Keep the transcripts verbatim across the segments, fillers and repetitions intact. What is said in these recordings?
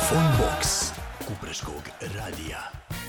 Funbox Kupreškog radija.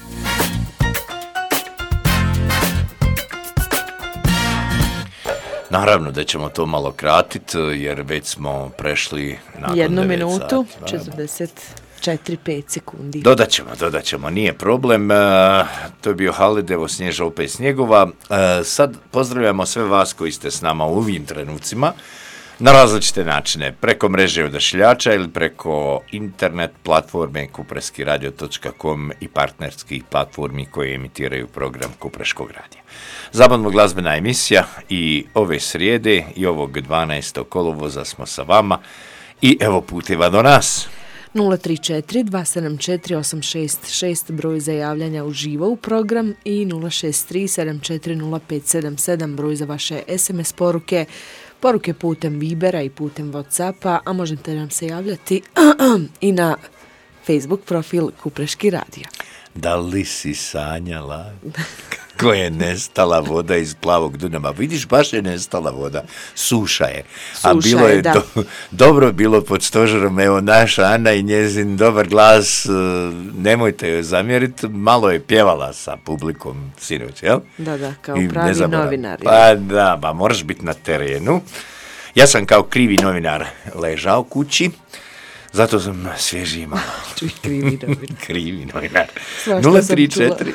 Naravno da ćemo to malo kratiti jer već smo prešli nakon jednu devet minutu, sati. četrdeset četiri pet sekundi. Dodat ćemo, dodat ćemo, nije problem. E, to je bio Halid, evo snježa opet snjegova. E, sad pozdravljamo sve vas koji ste s nama u ovim trenucima na različite načine, preko mreže odašiljača ili preko internet platforme kupreski radio točka com i partnerskih platformi koje emitiraju program Kupreškog radija. Zabavno glazbena emisija i ove srijede i ovog dvanaestog kolovoza smo sa vama i evo puteva do nas. nula tri četiri dva sedam četiri osam šest šest broj za javljanja uživo u program i nula šest tri sedam četiri nula pet sedam sedam broj za vaše es em es poruke, poruke putem Vibera i putem Whatsappa, a možete nam se javljati i na Facebook profil Kupreški radio. Da li si sanjala kako je nestala voda iz plavog Dunava? Vidiš, baš je nestala voda. Suša je. A Suša bilo je, je da. do, dobro bilo pod stožerom. Evo naša Ana i njezin dobar glas, nemojte joj zamjeriti, malo je pjevala sa publikom sinoć, jel? Da, da, kao I pravi ne zaboravim. novinar. Pa da, pa moraš biti na terenu. Ja sam kao krivi novinar ležao kući, zato sam svježi imao. Čuj, krivi novinar. Krivi novinar. Svašta nula sam tri čula. četiri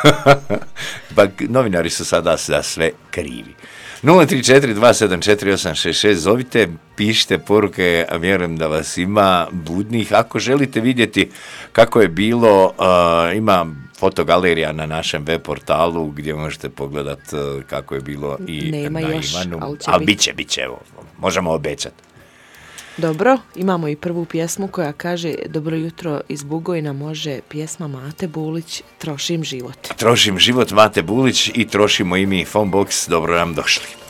Pa novinari su sada za sve krivi. nula tri četiri dva sedam četiri osam šest šest zovite, pišite poruke, a vjerujem da vas ima budnih. Ako želite vidjeti kako je bilo, uh, ima fotogalerija na našem web portalu gdje možete pogledati uh, kako je bilo i Nema na još, Ivanu. ali će Ali biti. bit će, bit će, evo, možemo obećati. Dobro, imamo i prvu pjesmu koja kaže dobro jutro iz Bugojna, može pjesma Mate Bulić, Trošim život. Trošim život, Mate Bulić i trošimo i mi Funbox, dobro nam došli.